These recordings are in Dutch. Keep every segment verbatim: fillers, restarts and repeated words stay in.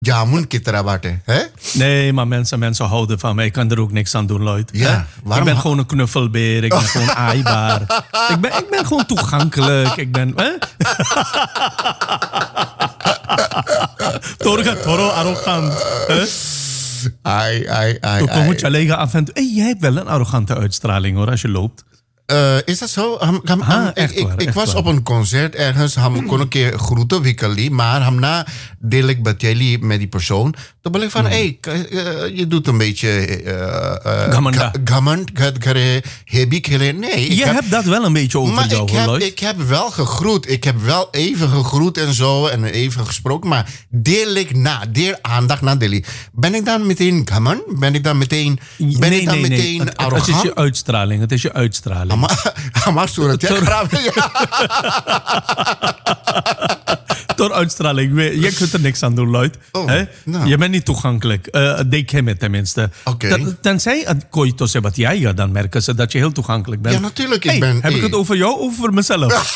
Jamun kitra bate, hè? Nee, maar mensen, mensen houden van mij. Ik kan er ook niks aan doen, Lloyd. Ja, Hè? waarom Ik ben ha- gewoon een knuffelbeer. Ik ben gewoon aaibaar. ik, ben, ik ben gewoon toegankelijk. Ik ben... Hè? Torga toro arrogant. Hè? Ai, ai, ai, Toen ai. moet je alleen af en toe... Hey, jij hebt wel een arrogante uitstraling, hoor, als je loopt. Uh, is dat zo? Ham, ham, Ah, ham- ik echt ik, waar, ik echt was waar. op een concert ergens. Ham kon een keer groeten wikkelen. Maar ham na deel ik met jullie met die persoon. Toen ben ik van, hé, hey, k- uh, je doet een beetje... Uh, uh, Gamanda. ga- Gaman, ga- ga- heb ik hele... Nee, ik Je heb, hebt dat wel een beetje over maar jou, ik hoor, heb, Lloyd. ik heb wel gegroet. Ik heb wel even gegroet en zo. En even gesproken. Maar deel ik na. Deel aandacht na deel ik. Ben ik dan meteen gaman? Ben ik dan meteen... Ben nee, ik dan nee, nee. meteen Het, het arrogant? is je uitstraling. Het is je uitstraling. Maar, maar sorry, het Tor- grap. Ja. Door uitstraling. We- Je kunt er niks aan doen, Lloyd. Oh, Hè? nou. Je bent niet toegankelijk. Uh, denk hem het tenminste. Oké. Ten- Tenzij het koito se wat jij gaat, dan merken ze dat je heel toegankelijk bent. Ja, natuurlijk, ik Hey, ben- Heb ik hey. het over jou of over mezelf?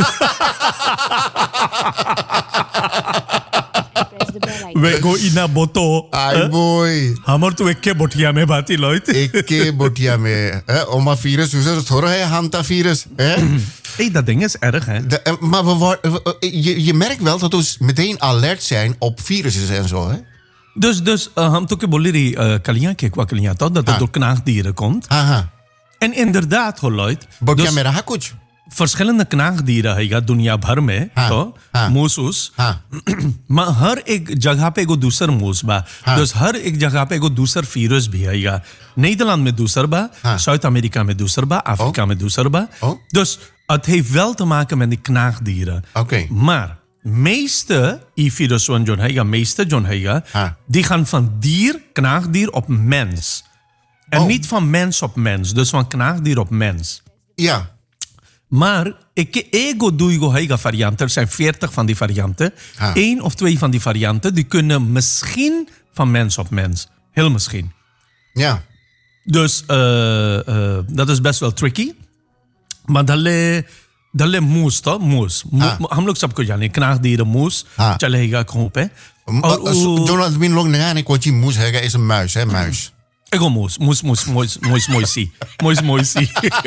We go ina boto. Ai boy. Hamar tu ikke botia me bati, Lloyd. Ikke botia me. Eh, oma virus, hoe is het horen? Hey, hanta virus. Eh? Hey, dat ding is erg, hè? De, eh, maar we worden, we- eh, je, je merkt wel dat we meteen alert zijn op virussen en zo. Hè? Dus, dus uh, ham toke boliri uh, kalian ke kwa kalian dat het Ah. door knaagdieren komt. Haha. En inderdaad, hoor, Lloyd. Botia Dus me raha kuch. verschillende knaagdieren है दुनिया भर में हाँ, तो हाँ. मूस उस हाँ. म हर एक जगह पे एगो दूसर मूस बा हाँ. dus हर एक जगह पे एगो दूसर फिरस भी है Nederland में दूसर बा हाँ. Zuid-Amerika में दूसर बा Afrika में दूसर बा Oh. dus het heeft wel te maken met die knaagdieren Oké. maar meeste i-virus van John Heiga, meeste John Heiga, Ha. die gaan van dier, knaagdier op mens. En Oh. niet van mens op mens, dus van knaagdier op mens. Ja. Maar ik ego doe ik heiga varianten. Er zijn veertig van die varianten. Ah. Eén of twee van die varianten die kunnen misschien van mens op mens. Heel misschien. Ja. Dus uh, uh, dat is best wel tricky. Maar dalle dalle moes toch? Moes. Ah. हम लोग सबको जाने knaagdieren moes. Ah. चलेगा कहूँ पे. M- और eh, so- उ- Donald Min Long Nagani Kwachi Moes Hega is een muis, hè? Muis. Ego moes. Moes, moes, moes, moes, moesie. Moes, moesie.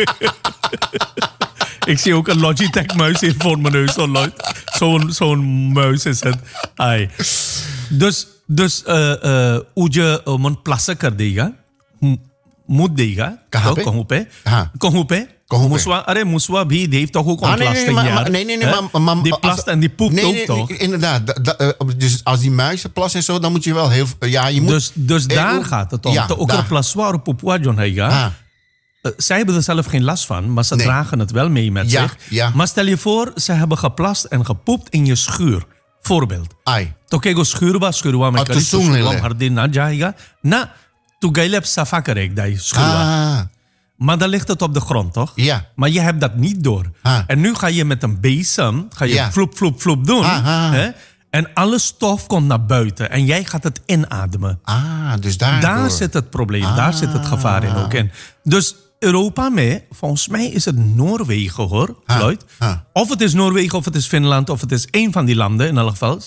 Ik zie ook een Logitech-muis hier voor mijn neus. Zo Lloyd. Zo'n zo'n muis is het. Ai. Dus, dus uh, uh, hoe je uh, mon plassen कर देगा म- moet देगा कहाँ तो पे? कहूँ पे हाँ. कहूँ पे कहूँ पे? मुसवा अरे मुसवा भी die heeft toch ook Ah, een nee, nee, plastic maar, jaar maar- nee, nee, nee, hè? maar, maar- die als- plast en die poept nee, ook nee, toch nee, inderdaad. Da- da- eh, dus als die muizen plassen en zo, dan moet je wel heel... Ja, je moet... dus, dus Eh, daar hoe- gaat het om Ja, te ook daar. een plassoir poepwa John Heiga. Ah, Uh, zij hebben er zelf geen last van, maar ze Nee. dragen het wel mee met Ja, zich. ja. Maar stel je voor, ze hebben geplast en gepoept in je schuur. Voorbeeld. ai. तो केगो स्कूरबा स्कूरबा में और करी तो तो सूंघ ले स्कूरबा ले। हर दिन ना जाएगा ना तू गैले सफा करेगा दाई स्कूरबा Ah, maar dan ligt het op de grond toch ja. maar je hebt dat niet door Ah. en nu ga je met een bezem ga je Ja. vloep vloep vloep doen Ah, ah. hè? en alle stof komt naar buiten en jij gaat het inademen Ah, dus daar. daar zit het probleem daar zit het gevaar in ook in dus Europa mee, volgens mij is het Noorwegen hoor, Ah, Lloyd. ah. Of het is Noorwegen, of het is Finland, of het is één van die landen in elk geval.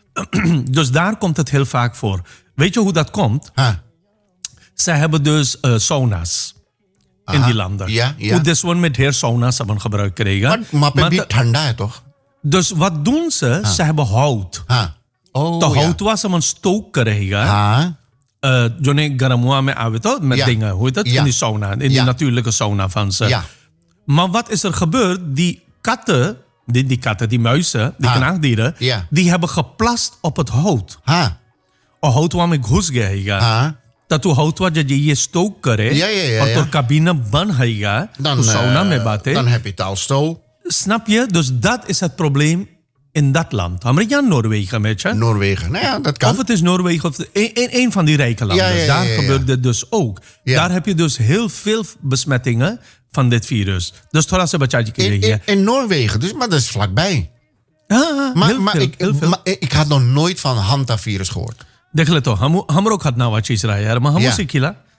Dus daar komt het heel vaak voor. Weet je hoe dat komt? Ah, Ze hebben dus uh, sauna's in Aha. die landen. Ja, ja. Hoe deze one met heer sauna's hebben gebruikt gekregen. maar maar Maar bij de- Thanda, hè, toch? dus wat doen ze? Ze hebben hout. Ah. Oh, De ja. hout was ze een stook krijgen. Ah. Uh, Johnny Garamua met awito, met Ja. dingen. Hoe heet dat? Ja. In die sauna. In die Ja. natuurlijke sauna van ze. Ja. Maar wat is er gebeurd? Die katten, die, die katten, die muizen, die Ah. knaagdieren, Ja. die hebben geplast op het hout. Ah. O hout waar ik घुस गया Ah. dat hoe hout wat je je stook करे Ja, ja, ja, और ja. तो cabine बन हैगा Dan, तो sauna eh, में बातें dan heb je het al sto. snap je? Dus dat is het probleem in dat land. Amerika Noorwegen, weet je? Noorwegen. Nou ja, dat kan. Of het is Noorwegen of een, een van die rijke landen. Ja, ja, ja, Daar ja, ja. gebeurt dit dus ook. Ja. Daar heb je dus heel veel besmettingen van dit virus. Dus थोड़ा सा बचा के in, in, in Noorwegen, dus, maar dat is vlakbij. Ah, Maar, heel maar, veel, ik, heel veel. maar ik had nog nooit van hantavirus gehoord. देख ले तो हम हम लोग खतना वा चीज रहा है यार मैं हम Ja. सीखिला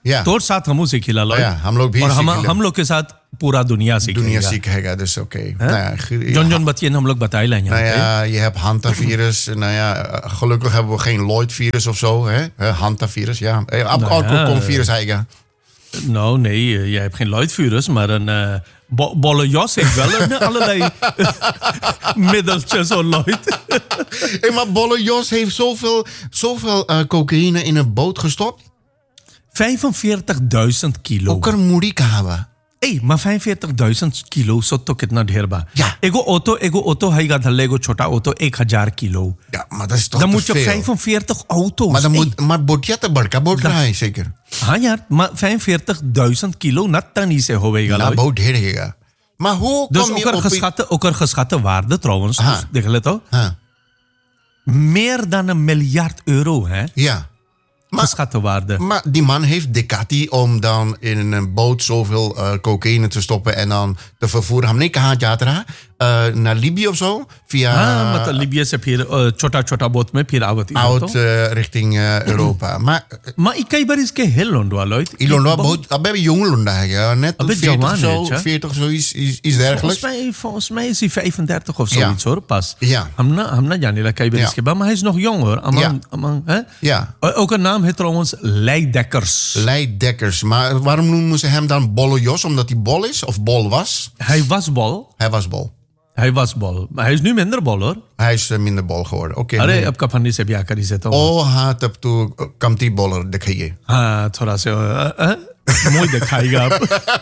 या तो साथ हम सीखेला लो या हम लोग भी और हम सीखेला। हम लोग के साथ पूरा दुनिया सीखेगा दुनिया सीखेगा dus oké nou ja, ge- zone zone बच्चे हम लोग बताए ला nou यहाँ ja, je hebt Hanta-virus. Nou ja, gelukkig hebben we geen Lloyd-virus of zo. Hè? Hè, Hanta-virus, ja. Eh, Ab- Nou ja, Alcoholkom-virus, heiga. पे। nou nee eh, jij hebt geen Lloyd-virus maar een uh, bo bolle jas heeft wel een, allerlei middeltjes zo Lloyd. Hey, maar Bolle Jos heeft zoveel, zoveel uh, cocaïne in een boot gestopt. vijfenveertigduizend kilo Ook er moeilijk hebben. ए मा vijfenveertigduizend kilo सो तो कितना ढेर बा Ja. एगो ऑटो एगो ऑटो हैगा धल्ले एगो छोटा ऑटो एक हजार kilo Ja, maar dat is toch dan te moet je veel. vijfenveertig auto's Maar dan Hey, moet, maar Botjette Barka boot rijden, zeker. हाँ यार maar vijfenveertigduizend kilo नत्ता नहीं से होवेगा Na लोई boot heerlijke. Maar hoe dus kom je ook er op... die- geschatte ook er geschatte waarde trouwens Aha. dus, देख ले तो Huh, meer dan een miljard euro hè ja. Maar, geschatte waarde maar die man heeft Ducati om dan in een boot zoveel uh, cocaïne te stoppen en dan te vervoeren. Hamne kaha jatra uh, naar Libië of zo? Via हाँ मतलब लीबिया से फिर छोटा छोटा बोट में फिर आवती out uh, richting uh, Europa. Maar maar ik kijk बार इसके हिल लोंडवा लोई Ilonwa boot, dat ben je jong Londa, ja. Net Abbe veertig jawaan, zo, weet je. veertig zo, iets, iets, iets volgens dergelijks. mij, volgens mij is hij vijfendertig of Ja. zoiets hoor, pas. Ja. हम ना हम ना जाने लगा कई बार Ja. इसके बाद maar hij is nog jong hoor. Amang, Ja. amang, hè? Ja. O- Ook een naam heeft trouwens Leidekkers. Leidekkers. Maar waarom noemen ze hem dan Bolle Jos? Omdat hij bol is? Of bol was? Hij was bol. Hij was bol. Hij was bol. Maar hij is nu minder bol hoor. Hij is uh, minder bol geworden. Oké. अरे nee. अब कफनी से ब्याह करी से तो Oh, हाँ तब तो कमती बॉलर दिखाइए. हाँ थोड़ा से अ, अ, मुंह दिखाएगा आप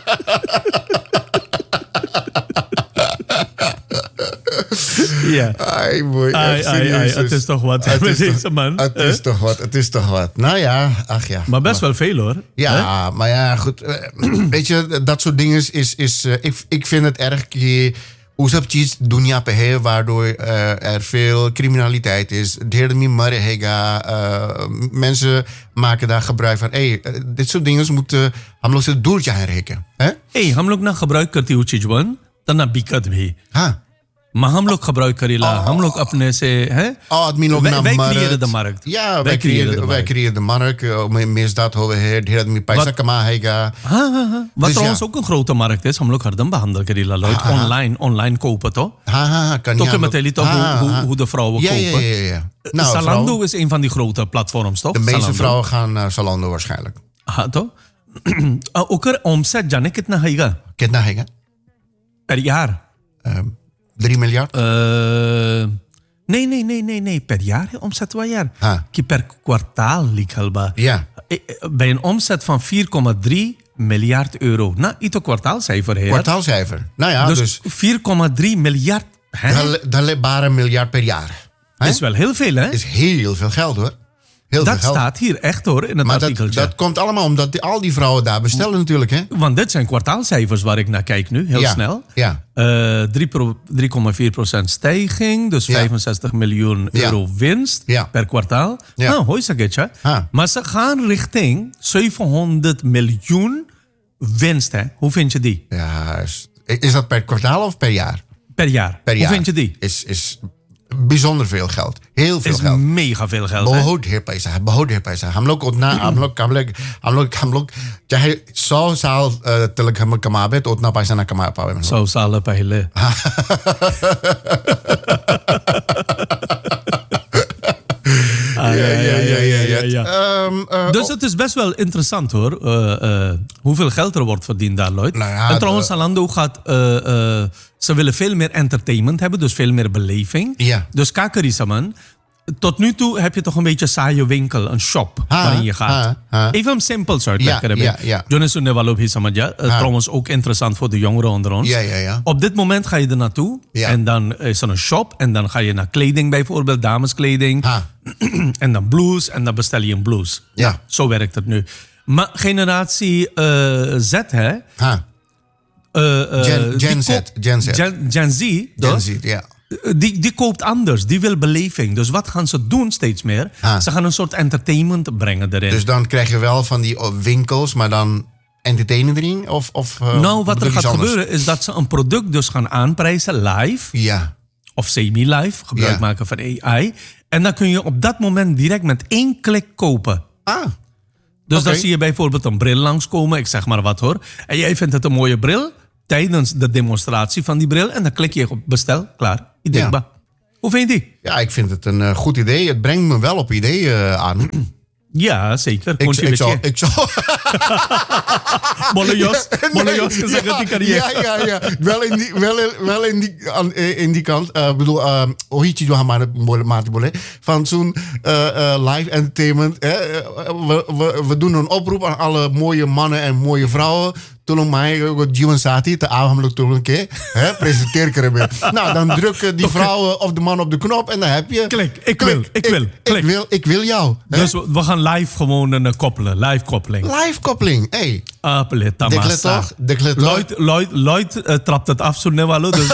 Ja. Ai, mooi. Ai, echt ai, ai, serieus. het is toch wat Het met is toch- deze man. Het is toch wat, het is toch wat. Nou ja, ach ja. Maar best wel veel hoor. Ja, maar ja, goed. eh, Weet je, dat soort dingen is... is, is eh, ik, ik vind het erg... कि वो सब चीज दुनिया पे है waardoor uh, er veel criminaliteit is. ढेर में मर रहेगा. Uh, mensen maken daar gebruik van. Hey, uh, dit soort dingen moeten हम लोग से दूर जाए रहेगा. हैं? ए हम लोग ना खबराई करती हूँ चीज बन तना बिकत भी हाँ. Maar हम लोग खबराई करीला हम लोग अपने से हैं आदमी लोग wij, naar wij markt. creëren de markt. Ja, wij, wij creëren creëren, de wij markt. creëren de markt. Uh, में misdaad होवे है. ढेर आदमी पैसा Wat- कमा हैगा. हाँ हाँ हाँ wat Dus trouwens ja. ook een grote markt is हम लोग हरदम behandelen करीला लोग online online kopen toch Ha, ha, ha. Kan toch je met toch hoe, Ha, hoe, ha. hoe de vrouwen Ja, ja, kopen ja, ja, ja. Nou, Zalando vrouw- is een van die grote platforms toch de meeste Zalando. vrouwen gaan naar Zalando waarschijnlijk. हाँ तो अ, ओकर omzet जाने कितना हैगा Kiतना हैगा? per jaar Uh, drie miljard? Uh, nee, nee, nee, nee, nee. Per jaar hè, omzet wel jaar. Ah. Ki per kwartaal likhal ba. Ja. Eh, eh, Bij een omzet van vier komma drie miljard euro. Nou, ito kwartaalcijfer hè. Kwartaalcijfer. Nou ja, Dus, dus, vier komma drie miljard. Hè? dat dat is maar een miljard per jaar. Hè? Is wel heel veel hè. is heel veel geld hoor. Heel dat veel geld. staat hier echt hoor in het Maar dat, artikeltje. dat komt allemaal omdat die, al die vrouwen daar bestellen natuurlijk. Hè? Want dit zijn kwartaalcijfers waar ik naar kijk nu, heel Ja, snel. ja. Uh, drie komma vier procent stijging, dus Ja. vijfenzestig miljoen Ja. euro winst Ja. per kwartaal. Ja. Nou, hoi Saketje. Ah. Maar ze gaan richting zevenhonderd miljoen winst. Hè? Hoe vind je die? Ja, is, is dat per kwartaal of per jaar? Per jaar. Per Hoe jaar. vind je die? Is, is bijzonder veel geld. Heel veel is geld. mega veel geld. hè? बहुत ढेर पैसा है बहुत ढेर पैसा है हम लोग उतना हम लोग हम लोग हम लोग हम लोग चाहे सौ साल अ, तक हम कमावे तो उतना पैसा ना कमा पावे हम लोग। Zo साल पहले. Ah, Ja, ja, ja, ja, ja. ja. Ehm, eh, Dus het is best wel interessant hoor. eh, eh, hoeveel geld er wordt verdiend daar, Lloyd. Nou ja, en trouwens, de- Zalando gaat. eh, eh, ze willen veel meer entertainment hebben, dus veel meer beleving. Ja. Dus Kakerisa man. Tot nu toe heb je toch een beetje saaie winkel, een shop Ha, waarin je gaat. ha, ha. Even hem simpels uitleggen. Ja, ja, ja. Jonas Unewalo Hisamadja. Trouwens ook interessant voor de jongeren onder ons. Ja, ja, ja. Op dit moment ga je er naartoe. Ja. En dan is er een shop. En dan ga je naar kleding bijvoorbeeld, dameskleding. Ha. En dan blues. En dan bestel je een blues. Ja. Nou, zo werkt het nu. Maar generatie eh, Z, hè? Ha. eh, eh, Gen- die Gen Z, koopt- Gen Z. Gen, Gen Z, toch? Gen Z, ja. Die, die koopt anders. Die wil beleving. Dus wat gaan ze doen steeds meer? Ah. Ze gaan een soort entertainment brengen erin. Dus dan krijg je wel van die oh, winkels, maar dan entertainen erin? Of, of, uh, nou, wat bedoel er je gaat iets anders? gebeuren is dat ze een product dus gaan aanprijzen live. Ja. Of semi-live, gebruik Ja. maken van A I. En dan kun je op dat moment direct met één klik kopen. Ah. Dus Oké. dan zie je bijvoorbeeld een bril langskomen, ik zeg maar wat hoor. En jij vindt het een mooie bril tijdens de demonstratie van die bril. En dan klik je op bestel, klaar. Idekba. Hoe vind je die? Ja, ik vind het een eh, goed idee. Het brengt me wel op ideeën uh, aan. Ja, zeker. Ik, ik, zal, ik zal... Bolle Jos, Bolle Jos gezegd dat die carrière. Ja, ja, ja. Wel in die, wel in, wel in die, aan, in die kant. Ik uh, bedoel, uh, Ohichi Maatebole. Van zo'n uh, uh, live entertainment. Eh, we, we, we doen een oproep aan alle mooie mannen en mooie vrouwen. Toen mij Jiwan Sati te avondelijk toen een keer presenteer ik ermee. Nou, dan drukken die vrouwen of de man op de knop en dan heb je. Klik, ik wil, ik, ik wil, ik, klik. Ik wil, ik wil jou. Dus we, we gaan live gewoon een koppelen, live koppeling. Live koppeling, hey. Appele, tamasa. toch? Declet toch? Lloyd, Lloyd, Lloyd uh, trapt het af zo nevalo. Dus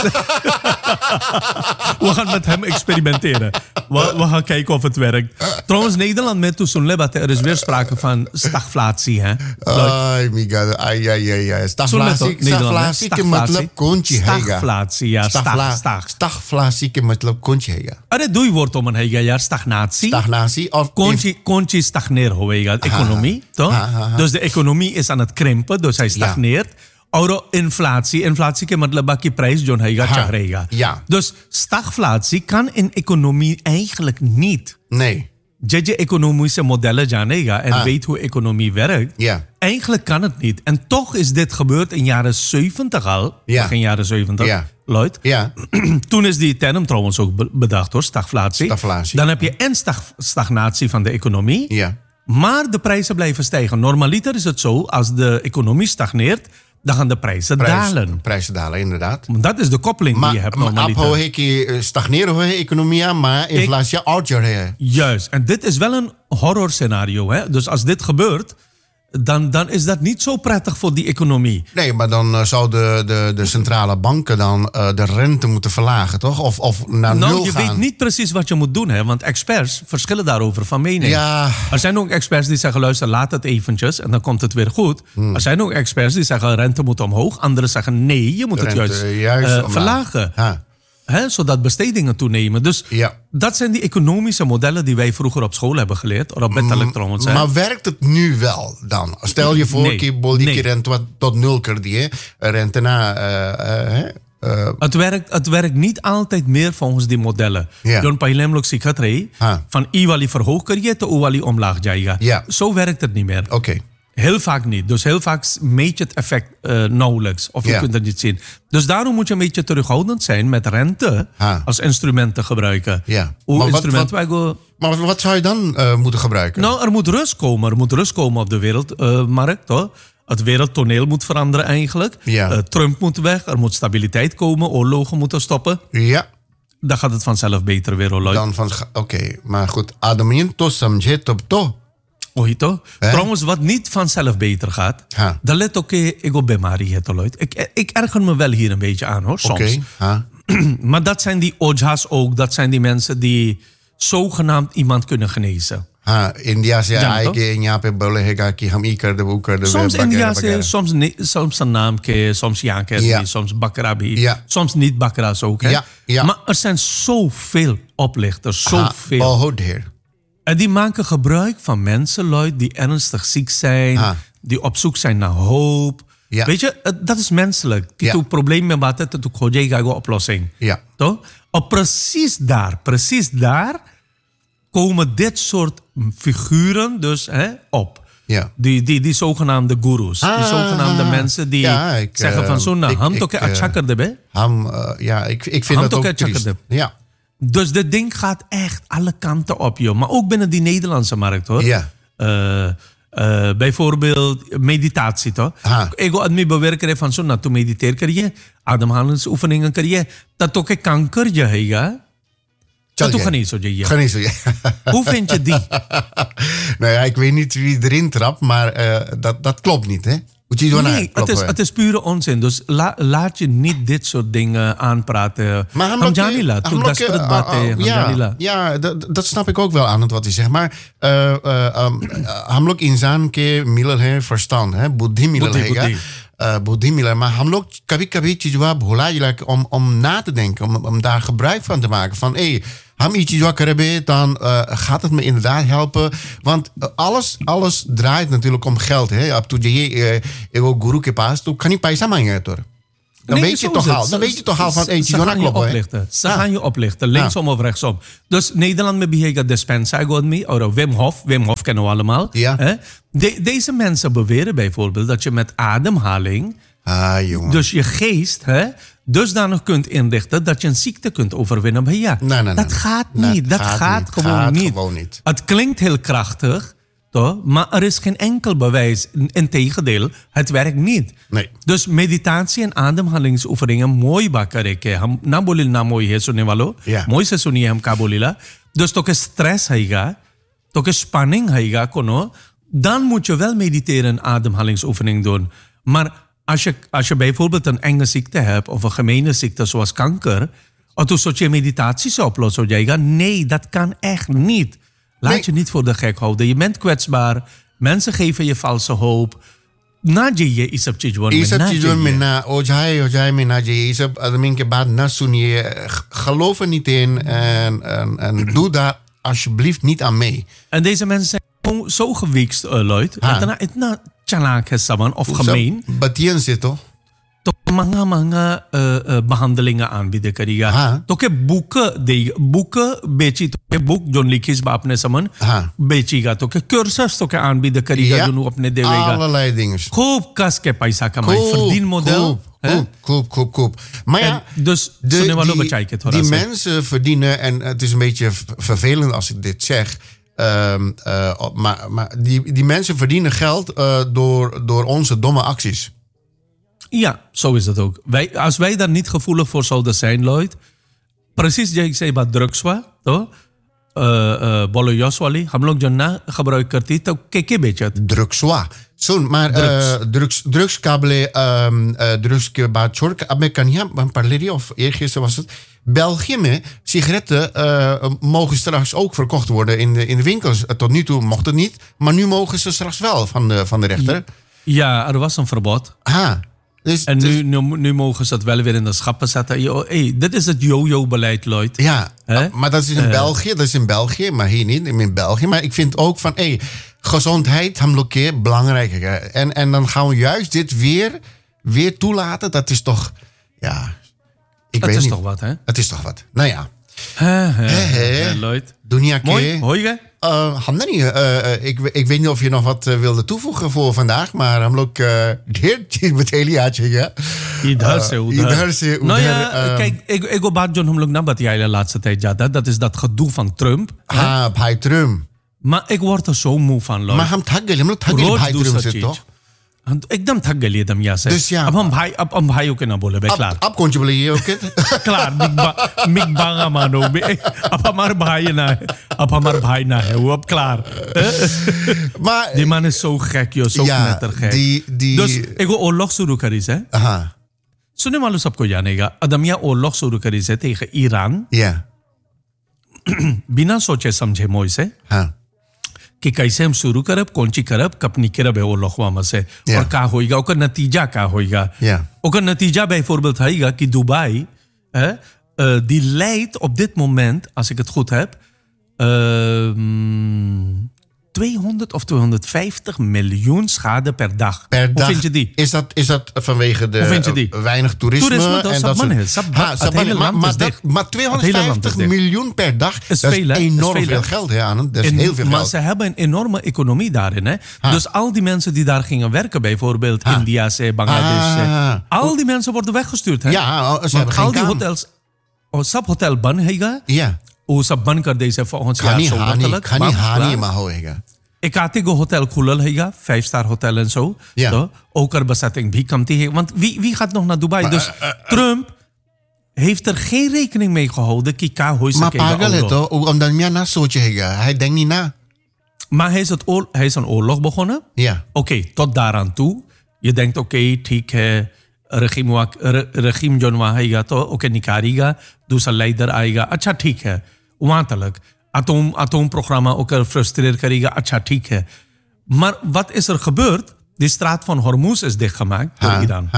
we gaan met hem experimenteren. We, we gaan kijken of het werkt. Trouwens, Nederland met toen lebat, er is weer sprake van stagflatie, hè? Ay, my god. Ay, ay, ay, ay. Stagflatie, stagflatie के मतलब कौन चीज है? Stagflatie, ja. Stag, stag. Stagflatie के मतलब कौन चीज है? अरे दो ही woord om een ja, stagnatie. Stagnatie of Kontje, kontje stagneer hoega, economie, toch? Ha, ha, ha. Dus de economie is aan het krimpen, dus hij stagneert. Euro inflatie, inflatie ke matlab ki prijs John haiga chahrega. Ja. Dus stagflatie kan in economie eigenlijk niet. Nee. Je je economische modellen janega en Ah. weet hoe economie werkt. Ja. Eigenlijk kan het niet. En toch is dit gebeurd in jaren zeventig al. Ja. Begin jaren zeventig. Ja. Lloyd. Ja. Toen is die term trouwens ook be- bedacht hoor, stagflatie. Stagflatie. Dan heb je en stag- stagnatie van de economie. Ja. Maar de prijzen blijven stijgen. Normaliter is het zo, als de economie stagneert, dan gaan de prijzen Prijs, dalen. Prijzen dalen, inderdaad. Dat is de koppeling die je hebt Maar normaliter. ap hoe stagneren hoe economie, maar inflatie ouder. Juist. En dit is wel een horror scenario. Hè? Dus als dit gebeurt, dan, dan is dat niet zo prettig voor die economie. Nee, maar dan uh, zou de, de, de centrale banken dan uh, de rente moeten verlagen, toch? Of, of naar Nou, nul je gaan. weet niet precies wat je moet doen, hè? Want experts verschillen daarover van mening. Ja. Er zijn ook experts die zeggen, luister, laat het eventjes en dan komt het weer goed. Hmm. Er zijn ook experts die zeggen, rente moet omhoog. Anderen zeggen, nee, je moet het Rente, juist, juist uh, omlaag. verlagen. Ha. Hè, zodat bestedingen toenemen. Dus Ja. dat zijn die economische modellen die wij vroeger op school hebben geleerd. Of betalelijk trouwens. hè. Maar werkt het nu wel dan? Stel je voor, Nee. que bol Nee. die rente wat tot nul कर दिए, rente na uh, uh, uh, Het werkt, het werkt niet altijd meer volgens die modellen. Ja. Don pailem lok sikatre Ha. van i wali verhoog kariye te o wali omlaag jaiga. Ja. Zo werkt het niet meer. Oké. Okay. Heel vaak niet. Dus heel vaak meet je het effect uh, nauwelijks. Of je Ja. kunt het niet zien. Dus daarom moet je een beetje terughoudend zijn met rente Ha. als instrument te gebruiken. Ja. Hoe Maar wat- instrument wat- wij go- Maar wat zou je dan uh, moeten gebruiken? Nou, er moet rust komen. Er moet rust komen op de wereldmarkt. hoor. Het wereldtoneel moet veranderen eigenlijk. Ja. Uh, Trump moet weg. Er moet stabiliteit komen. Oorlogen moeten stoppen. Ja. Dan gaat het vanzelf beter weer, hoor, Lloyd. Dan van, oké, okay. Maar goed, ademien to samje top to. Ojito. Hè? Trouwens, wat niet vanzelf beter gaat, Ha. dan let ook ik op Bemari, het, Lloyd. Ik, ik erger me wel hier een beetje aan, hoor, soms. Oké. Ha. Maar dat zijn die ojha's ook. Dat zijn die mensen die zogenaamd iemand kunnen genezen. Ha. India se Ja, आए toch? कि यहाँ पे बोलेगा कि हम ये कर दे वो कर दे Soms वगैरह, India, वगैरह. soms, ni- soms een naamke, soms jaker, Ja. soms bakrabi, Ja. soms niet bakra's ook. Hè? Ja, ja. Maar er zijn zoveel oplichters, Ha. zoveel. Oh dear. En die maken gebruik van mensen, Lloyd, die ernstig ziek zijn, Ah. die op zoek zijn naar hoop. Ja. Weet je, het- dat is menselijk. Die Ja. ja. problemen met het, dat ook een oplossing. Ja. Toch? Op precies daar, precies daar komen dit soort figuren dus hè, op. Ja. Die, die, die zogenaamde gurus. die Ah, zogenaamde mensen die ja, ik, zeggen eh, van zo, nou, ik- ham ik, toke eh, achakerde be. Ham, uh, ja, ik, ik vind Ham dat ook toke triest. achakerde. Ja. Dus dit ding gaat echt alle kanten op, joh. Maar ook binnen die Nederlandse markt, hoor. Ja. Eh, eh, bijvoorbeeld meditatie, toch? Ah. Ik wil het bewerken van zo, nou, toen mediteer kan je, ademhalingsoefeningen kan je, dat ook een kanker je hebt, ja? Dat ook niet zo, je. Geen zo, ja. Hoe vind je die? nou ja, ik weet niet wie erin trapt, maar uh, dat, dat klopt niet, hè? Moet je doen Nee, het is, het is pure onzin. Dus la, laat je niet dit soort dingen aanpraten. Maar hem Hamjanila, toen dat het bate. Ja, ja dat, dat snap ik ook wel aan het wat hij zegt. Maar uh, uh, um, हम लोग इंसान के मिलल है verstand, है बुद्धि मिलल बुद्धि, हैगा बुद्धि। बुद्धि मिलल, maar हम लोग कभी कभी चीज़वा भुला जाते om om na te denken, om, om daar gebruik van te maken van hey, ham iets wat hebben, dan uh, gaat het me inderdaad helpen. Want uh, alles, alles draait natuurlijk om geld. Hè? Op toen je ego guru ke paas, toen kan je paisa mangen toch? Dan, nee, weet je toch al, dan weet je toch al van een Ze gaan je oplichten. Ze ah. gaan je oplichten, linksom ah. of rechtsom. Dus Nederland met beheer dispensa god me, of Wim Hof, Wim Hof kennen we allemaal. Ja. Hè? De, deze mensen beweren bijvoorbeeld dat je met ademhaling, ah, jongen. dus je geest, hè, dusdanig kunt inrichten dat je een ziekte kunt overwinnen bij ja. Nee, nee, dat nee. gaat nee, niet, dat gaat, gaat, niet. Gewoon, gaat niet. gewoon niet. Het klinkt heel krachtig. Toch? Maar er is geen enkel bewijs. Integendeel, het werkt niet. Nee. Dus meditatie en ademhalingsoefeningen mooi bakken. Na bolil na mooi is sunne walo. Ja. Mooi se suniye ham ka bolila. Dus toch stress haiga, toch spanning haiga kono. Dan moet je wel mediteren en ademhalingsoefening doen. Maar als je, als je bijvoorbeeld een enge ziekte hebt of een gemene ziekte zoals kanker, of toen soort je meditatie zou oplossen, nee, dat kan echt niet. Laat nee. je niet voor de gek houden. Je bent kwetsbaar. Mensen geven je valse hoop. Na je je is op chijwan is op chijwan met na ojai ojai met na je is op admin ke baad na suniye. Geloof er niet in en, en, en doe daar alsjeblieft niet aan mee. En deze mensen zijn zo gewiekst, uh, Lloyd. Het is na chalak saman of gemeen. Batien zit toch? Toch mga mga uh, uh, behandelingen aanbieden kariga. Toch ke boeken de boeken beetje toch ke boek John Likis ba apne saman beetje ga toch ke cursus toch ke aanbieden kariga ja, John apne devega. Allerlei dingen. खूब kas ke paisa kamai verdienmodel. Koop, koop, koop, koop. Maar ja, en dus de, die, die mensen verdienen, en het is een beetje vervelend als ik dit zeg, um, uh, maar, maar die, die mensen verdienen geld uh, door, door onze domme acties. Ja, zo is het ook. Wij, als wij daar niet gevoelig voor zouden zijn, Lloyd, precies jij zei bij drugs, toch? Bolo Yoswali, हम लोग जो ना खबर करती तो के के बेचत drugs wa सुन maar drugs drugs drugskabelen um, uh, drugs के बाद छोड़ अब मैं कन्या parlerie of eergisteren was het België में sigaretten uh, mogen straks ook verkocht worden in de in de winkels. Tot nu toe mocht het niet, maar nu mogen ze straks wel van de van de rechter. Ja, er was een verbod. Ah. Dus, en dus, nu, nu, nu mogen ze het wel weer in de schappen zetten. Yo, hey, dit is het yo-yo-beleid, Lloyd. Ja, He? maar dat is in uh, België. Dat is in België, maar hier niet. In België. Maar ik vind ook van, hey, gezondheid, hamlokeer, belangrijk. En, en dan gaan we juist dit weer, weer toelaten. Dat is toch, ja... Ik het weet is niet. toch wat, hè? Het is toch wat. Nou ja. He, he, he, he, Lloyd. Dunia ke. Mooi, hoor je? Uh, Hamdani, uh, uh, ik, ik weet niet of je nog wat uh, wilde toevoegen voor vandaag, maar हम लोग ढेर चीज बतेली आज है क्या? इधर से उधर. इधर से उधर. Nou ja, uh, kijk, ik ik op baat John हम लोग ना बतियाइले de laatste tijd ज्यादा. Dat is dat gedoe van Trump. हाँ, भाई Trump. Maar ik word er zo moe van, Lloyd. Maar हम थक गए, हम लोग थक गए भाई Trump से तो. एकदम थक गए एकदम यहाँ से. Dus ja. अब हम भाई अब हम भाइयों के ना बोले बे क्लार. अब कौन सी बोले ये ओके? क्लार मिक बा मिक बांगा मानो बे. अब हमारे भाई ना है. अब हमारे भाई ना है. वो अब क्लार. Maar die man is zo gek, joh, zo ja, knettergek. Die die. Dus ik wil oorlog शुरू करी से. हाँ. सुनने वालों सबको जानेगा. अदमिया ओरलॉग शुरू करी से tegen ईरान. Ja. बिना सोचे समझे मोई से. हाँ. कि कैसे हम शुरू करब कौन ची करब कपनी करब है वो लोखवा से yeah. और का होएगा ओकर नतीजा का होएगा yeah. ओकर नतीजा bijvoorbeeld होएगा कि Dubai uh, uh, die leidt op dit moment als ik het goed heb uh, tweehonderd of tweehonderdvijftig miljoen schade per dag. Per Hoe dag. vind je die? Is dat, is dat vanwege de Hoe vind je die? weinig toerisme? Toerisme, dat en dat soort... is ha, het hele maar, land maar, is dat, dicht. maar tweehonderdvijftig miljoen per dag, is dat veel, is enorm is veel, veel geld. Ja, dat is en, heel veel maar geld. ze hebben een enorme economie daarin. Hè? Ha. Dus al die mensen die daar gingen werken, bijvoorbeeld ha. India, Bangladesh, ha. al die mensen worden weggestuurd. Hè? Ja, ze hebben al geen die kamer. hotels, oh, सब hotel बंद हैगा Ja. वो सब बंद कर दे से पहुंच Kan niet hani, kan niet hani maar hoega. एक आते गो होटल खुलल हैगा five star hotel en zo. Ja. तो ओकर bezetting भी कमती है. Want wie, wie gaat nog naar Dubai? Maar, dus uh, uh, Trump heeft er geen rekening mee gehouden. Kika, hoe Maar pagal ito, omdat mij na soortje hega. Hij denkt niet na. Maar hij is, het oor, hij is een oorlog begonnen. Ja. Oké, okay, tot daaraan toe. Je denkt, oké, okay, ठीक है, regime regime जो वहाँ आएगा तो ओके निकालेगा, दूसरा लीडर आएगा, अच्छा ठीक है, वहाँ तक atoom atoomprogramma ook frustreer krijgen, अच्छा ठीक है. Maar wat is er gebeurd? Die straat van Hormuz is dichtgemaakt door ha, Iran. Ha.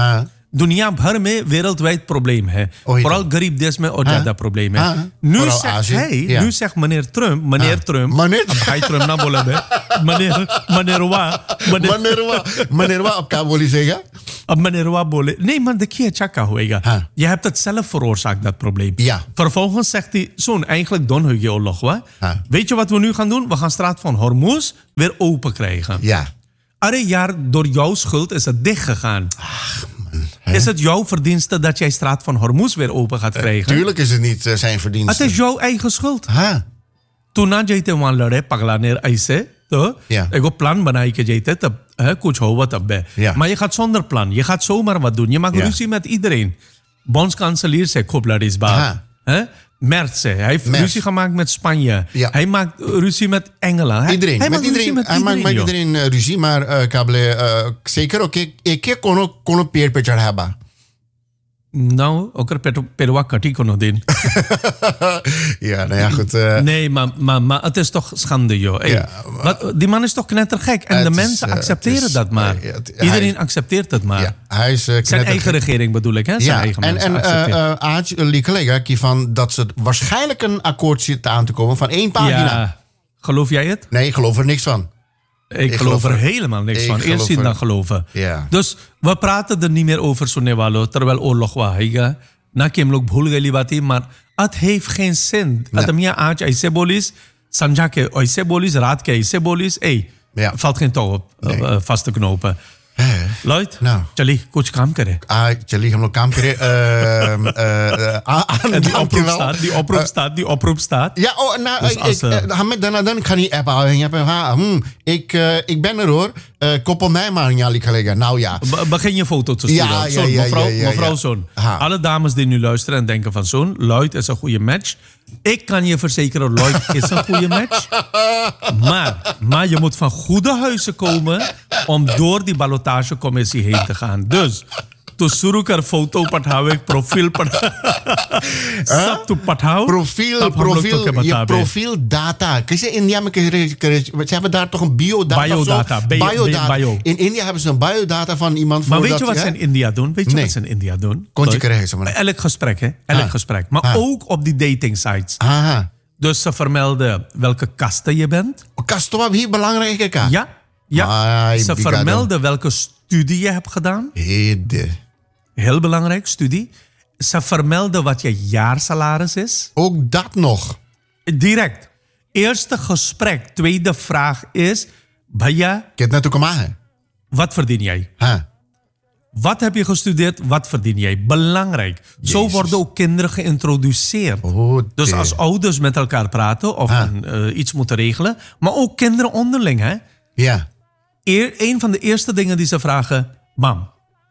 दुनिया भर में wereldwijd probleem है. Vooral गरीब देश में और ज्यादा probleem है. Nu zegt hij, nu zegt meneer Trump, meneer Trump, meneer hij Trump ना बोला बे, meneer meneer वा, meneer वा, meneer वा अब क्या बोली zeega? Ab meneer वा बोले, nee man, de kia chaka hoega. Je hebt het zelf veroorzaakt dat probleem. Ja. Vervolgens zegt hij, zo'n eigenlijk don hu je oorlog wa. Weet je wat we nu gaan doen? We gaan straat van Hormuz weer open krijgen. Ja. Arre jaar door jouw schuld is het dicht gegaan. Ach, man. Hè? Is het jouw verdienste dat jij straat van Hormuz weer open gaat krijgen? Uh, tuurlijk is het niet uh, zijn verdienste. Het is jouw eigen schuld. Huh? Toen na jayte wan lade pagla neer aise, to ja. ego plan बनाई के jayte tab है कुछ होगा तब बे. Ja. Maar je gaat zonder plan. Je gaat zomaar wat doen. Je maakt ja. ruzie met iedereen. Bondskanselier zei Koblaris ba. Hè? Merz, hij heeft Merz. ruzie gemaakt met Spanje. Ja. Hij maakt ruzie met Engeland. Hij, iedereen. Hij met maakt iedereen. Met hij iedereen, maakt met iedereen uh, ruzie, maar uh, kable uh, zeker ook ik ik kon ook kon peer pe chadhaba. Nou, ook er perwa kati kono din. Ja, nou ja, goed. Uh, nee, maar, maar, maar het is toch schande, joh. Hey, ja, wat, die man is toch knettergek. En de is, mensen uh, accepteren is, dat maar. Uh, het, Iedereen hij, accepteert het maar. Ja, hij is, uh, zijn eigen regering bedoel ik, hè? Zijn ja, eigen en, mensen en Aaj Likkelega van dat ze waarschijnlijk een akkoord zit aan te komen van één pagina. Ja, geloof jij het? Nee, ik geloof er niks van. Ik, ik geloof, geloof er helemaal niks van. Eerst zien dan geloven. Ja. Dus we praten er niet meer over Sonewalo, terwijl oorlog was. Na kem log bhul gayi baati, maar het heeft geen zin. Dat Mia Aaj aise bolis, Sanja ke aise bolis, Raad ke aise bolis. Hey, ja. valt geen touw op nee. uh, vast te knopen. Lloyd, nou. चलिए कुछ काम करें. Ah, चलिए हम लोग काम करें. uh, uh, uh, die oproep staat, die oproep staat, die oproep staat. Ja, oh, nou, dus ik, als, uh, ik, dan, dan kan die app houden. Hmm, ik, uh, ik ben er hoor. Uh, koppel mij maar, Njali collega. Nou ja. Be- begin je foto te sturen. Ja, ja, Zoon, ja, mevrouw, ja, ja, mevrouw ja. Zoon. Ha. Alle dames die nu luisteren en denken van Zoon, Lloyd is een goede match. Ik kan je verzekeren, Lloyd is een goede match. Maar, maar je moet van goede huizen komen om door die ballotagecommissie heen te gaan. Dus, तो शुरू कर फोटो पठाओ एक प्रोफाइल पठाओ सब तो पठाओ profiel profiel je profiel data कैसे इंडिया में ze hebben daar toch een biodata biodata bio, biodata bio. In India hebben ze een biodata van iemand. Maar weet je wat ze in India doen? Weet je nee. wat ze in India doen? Kon je krijgen maar elk gesprek hè elk ah. gesprek maar ah. ook op die dating sites. Aha. Dus ze vermelden welke kaste je bent. Kaste wat hier belangrijk is. Ja ja ah, ze vermelden welke studie je hebt gedaan. Hede. Heel belangrijk, studie. Ze vermelden wat je jaarsalaris is. Ook dat nog? Direct. Eerste gesprek. Tweede vraag is... Bhaiya... Wat verdien jij? Huh. Wat heb je gestudeerd? Wat verdien jij? Belangrijk. Jezus. Zo worden ook kinderen geïntroduceerd. Oh, dus als ouders met elkaar praten... of huh. een, uh, iets moeten regelen... maar ook kinderen onderling, hè? Ja. Eer, een van de eerste dingen die ze vragen... Mam...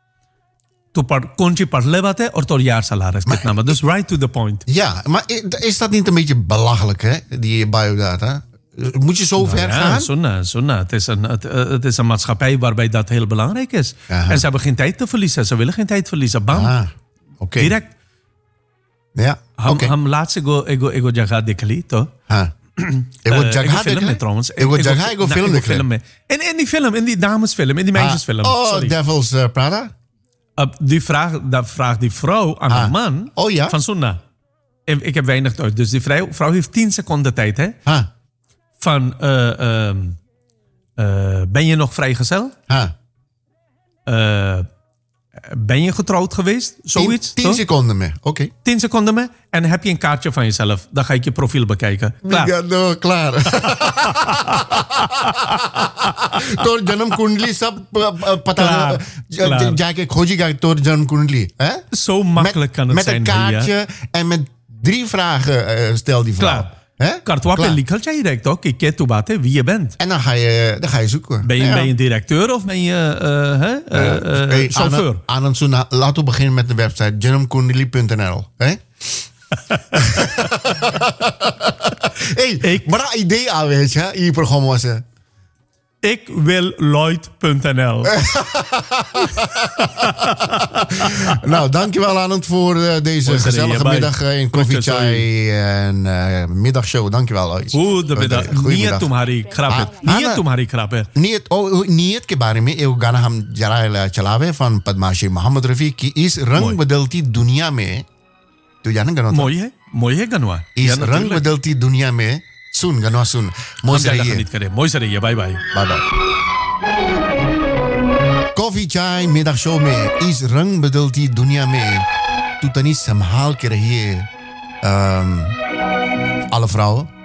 तो कौन सी पढ़ ले बात है और तो यार salaris कितना मतलब dus right to the point. Ja, maar is dat niet een beetje belachelijk hè, die biodata? Moet je zo ver nou ja, gaan? Sunna, sunna. Het is een het, het is een maatschappij waarbij dat heel belangrijk is. Aha. En ze hebben geen tijd te verliezen. Ze willen geen tijd verliezen. Bam. Ah, okay. Direct. Ja. हम okay. हम लास्ट एगो एगो एगो जगह देख ली तो हाँ एगो जगह film में trouwens एगो जगह एगो film देख film में in in die film in die damesfilm in die meisjesfilm. Oh, Devil's uh, Prada. Uh, die vraag, dat vraagt die vrouw aan haar ah. man oh, ja? van Sunna. Ik heb weinig tijd. Dus die vrouw, vrouw heeft tien seconden tijd. Hè? Ah. Van, uh, uh, uh, ben je nog vrijgezel? Ah. Uh, ben je getrouwd geweest? Zoiets. Tien, tien seconden mee. Oké. Okay. Tien seconden mee. En heb je een kaartje van jezelf. Dan ga ik je profiel bekijken. Klaar. Ja, no, klaar. तो जन्म कुंडली सब पता जाके खोजेगा तो जन्म कुंडली hè? Zo makkelijk kan het met zijn. Met een kaartje en met drie vragen uh, stel die vrouw. Kartwa pe likhal chahiye direct toch? कि क्या तू बात है wie je bent. En dan ga je dan ga je zoeken. Ben je, ja. ben je een directeur of ben je uh, uh, uh, uh, hey, chauffeur? Anand Sunna, laten we beginnen met de website janamkundali punt n l. Hè? Hey, ik, maar dat idee aan weet je, in programma's. Ik wil Lloyd punt n l. Nou, dankjewel Anand voor uh, deze Mooi gezellige erbij. middag uh, in Coffee Goed, Chai en uh, middagshow. Dankjewel Lloyd. Hoe de middag. Niet Goedemiddag. तुम्हारी खराब Ah, Niet ah, तुम्हारी खराब नीयत ओ नीयत के बारे में एक गाना हम जरा चलावे फन पद्माशी मोहम्मद रफी की इस रंग मोई। बदलती दुनिया में तू जाना गाना था? मोई है मोई है गनवा इस रंग बदलती दुनिया में सुन गाना सुन हम मौज ज्यादा रहिए खरीद करें मोई से रहिए bye bye bye bye coffee चाय middag show में इस रंग बदलती दुनिया में तू तनी संभाल के रहिए um, alle vrouwen